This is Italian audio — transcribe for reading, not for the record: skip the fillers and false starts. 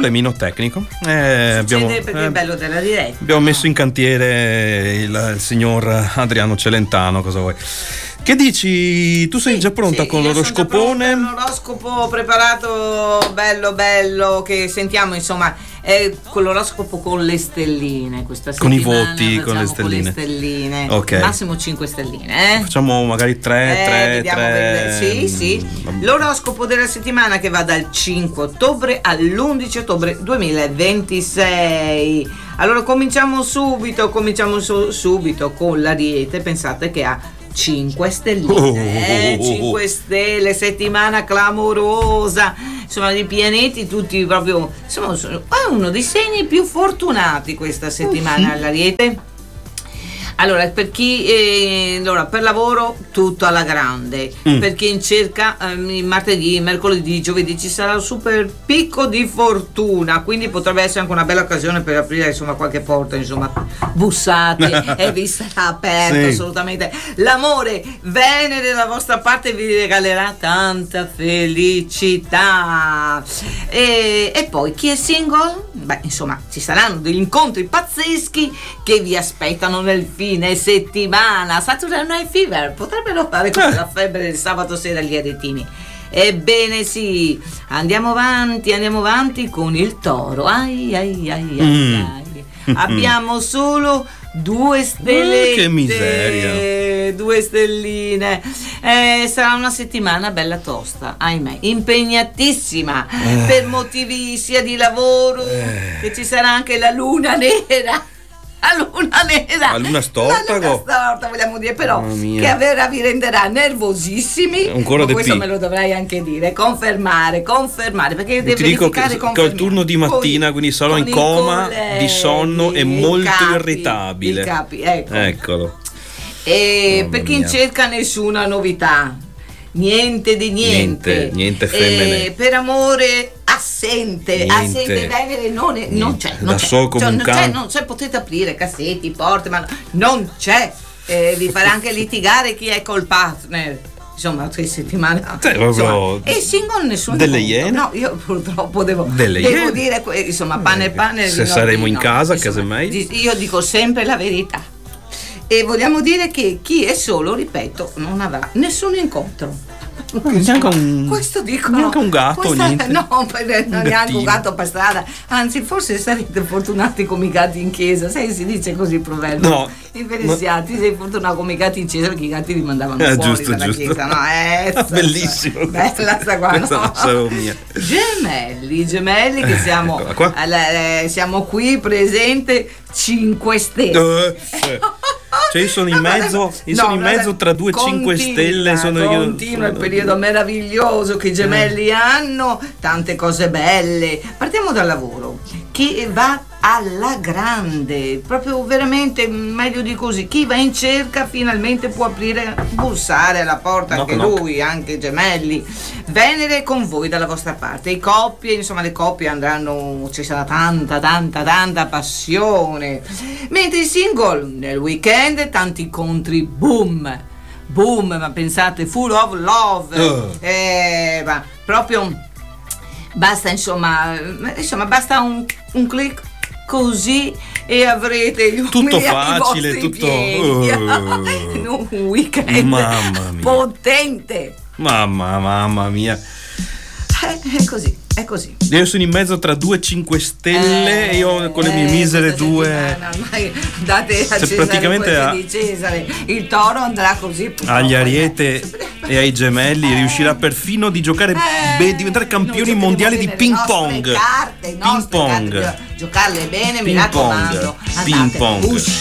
problemino tecnico. Succede perché è bello della diretta. Abbiamo messo in cantiere il signor Adriano Celentano, cosa vuoi? Che dici? Tu sei già pronta con l'oroscopone? L'oroscopo preparato, bello, che sentiamo, insomma, con l'oroscopo con le stelline questa settimana. Con i voti, con le stelline. Con le stelline. Okay. Massimo 5 stelline, Facciamo magari 3. Sì. L'oroscopo della settimana che va dal 5 ottobre all'11 ottobre 2026. Allora cominciamo subito con l'Ariete. Pensate che ha 5 stelline, 5 stelle, settimana clamorosa, insomma, i pianeti tutti proprio, insomma, è uno dei segni più fortunati questa settimana all'Ariete. Allora, per chi per lavoro tutto alla grande, per chi in cerca martedì, mercoledì, giovedì ci sarà un super picco di fortuna, quindi potrebbe essere anche una bella occasione per aprire, insomma, qualche porta, insomma, bussate e vi sarà aperto. Sì. Assolutamente. L'amore, Venere dalla vostra parte vi regalerà tanta felicità. E poi chi è single? Beh, insomma, ci saranno degli incontri pazzeschi che vi aspettano nel fine settimana. Saturday Night Fever potrebbero fare come la febbre del sabato sera agli aretini. Ebbene sì, andiamo avanti con il Toro. Abbiamo solo 2 stellette. Che miseria. 2 stelline. Sarà una settimana bella tosta, ahimè, impegnatissima per motivi sia di lavoro che ci sarà anche la luna nera. La luna storta, vogliamo dire, però che vi renderà nervosissimi. Ancora questo me lo dovrai anche dire, confermare, perché ti dico che ho il turno di mattina, quindi sarò in coma di sonno e molto irritabile. Eccolo. E per chi cerca nessuna novità, niente niente femmine. Per amore assente Venere non c'è, non c'è, potete aprire cassetti, porte, ma non c'è. Vi farà anche litigare chi è col partner. Insomma, 3 settimane. E single nessuno. Delle iene? No, io purtroppo devo dire, insomma, pane. Se saremo in casa, casomai. Io dico sempre la verità. E vogliamo dire che chi è solo, ripeto, non avrà nessun incontro. Questo dicono. Neanche un gatto, niente. No, neanche un gatto per strada. Anzi, forse sarete fortunati come i gatti in chiesa. Sai, si dice così il proverbio. No. In verità, ti sei fortunato come i gatti in chiesa perché i gatti li mandavano fuori dalla chiesa. No, bellissimo. Bella sta qua. No? Mia. Gemelli, che siamo qui presente 5 stelle. Cioè io sono in mezzo, tra 2 e 5 stelle. Continua il periodo meraviglioso che i gemelli hanno, tante cose belle. Partiamo dal lavoro, che va alla grande, proprio veramente meglio di così. Chi va in cerca finalmente può bussare alla porta, anche lui, anche gemelli. Venere con voi dalla vostra parte. I coppie, insomma, le coppie andranno, ci sarà tanta passione. Mentre i single nel weekend, tanti incontri, boom, ma pensate, full of love. Ma proprio basta, insomma, basta un click così e avrete tutto facile, tutto un weekend potente. Mamma mia. È così. Io sono in mezzo tra 2 e 5 stelle e io con le mie misere 2. Date a Cesare praticamente di Cesare. Il Toro andrà così. Agli Ariete e ai Gemelli riuscirà perfino di giocare diventare campioni mondiali di ping pong. Giocarle bene, mi raccomando. Ping pong.